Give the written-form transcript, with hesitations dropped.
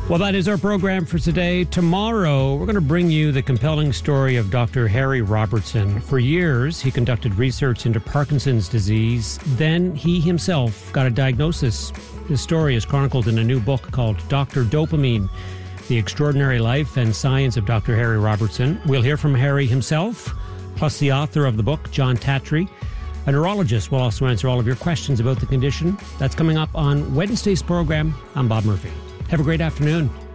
Well, that is our program for today. Tomorrow, we're going to bring you the compelling story of Dr. Harry Robertson. For years, he conducted research into Parkinson's disease. Then he himself got a diagnosis. His story is chronicled in a new book called Dr. Dopamine, The Extraordinary Life and Science of Dr. Harry Robertson. We'll hear from Harry himself, plus the author of the book, John Tatry. A neurologist will also answer all of your questions about the condition. That's coming up on Wednesday's program. I'm Bob Murphy. Have a great afternoon.